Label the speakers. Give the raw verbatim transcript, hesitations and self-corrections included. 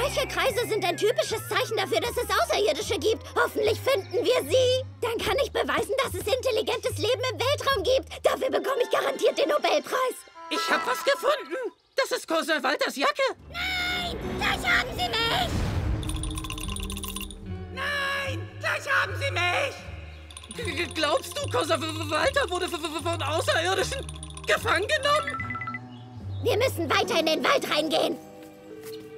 Speaker 1: Solche Kreise sind ein typisches Zeichen dafür, dass es Außerirdische gibt. Hoffentlich finden wir sie. Dann kann ich beweisen, dass es intelligentes Leben im Weltraum gibt. Dafür bekomme ich garantiert den Nobelpreis.
Speaker 2: Ich habe was gefunden. Das ist Cousin Walters Jacke.
Speaker 1: Nein, gleich haben sie mich.
Speaker 2: Nein, gleich haben sie mich. G glaubst du, Cousin Walter wurde von Außerirdischen gefangen genommen?
Speaker 1: Wir müssen weiter in den Wald reingehen.